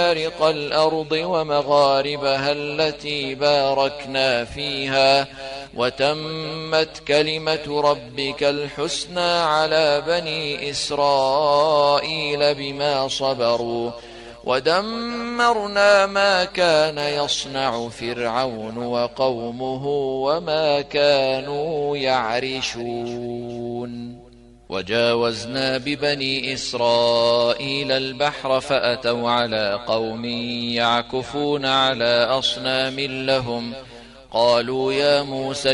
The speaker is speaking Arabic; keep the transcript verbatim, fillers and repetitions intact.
مشارق الأرض ومغاربها التي باركنا فيها، وتمت كلمة ربك الحسنى على بني إسرائيل بما صبروا، ودمرنا ما كان يصنع فرعون وقومه وما كانوا يعرشون. وجاوزنا ببني إسرائيل البحر فأتوا على قوم يعكفون على أصنام لهم، قالوا يا موسى